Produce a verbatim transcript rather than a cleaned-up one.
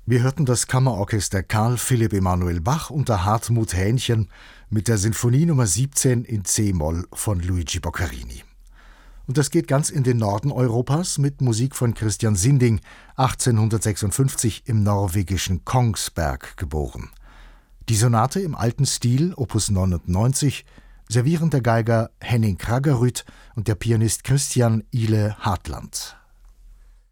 Wir hörten das Kammerorchester Karl Philipp Emanuel Bach unter Hartmut Hähnchen mit der Sinfonie Nummer siebzehn in C-Moll von Luigi Boccherini. Und das geht ganz in den Norden Europas mit Musik von Christian Sinding, achtzehnhundertsechsundfünfzig im norwegischen Kongsberg geboren. Die Sonate im alten Stil, Opus neunundneunzig, servieren der Geiger Henning Kraggerud und der Pianist Christian Ile Hartland.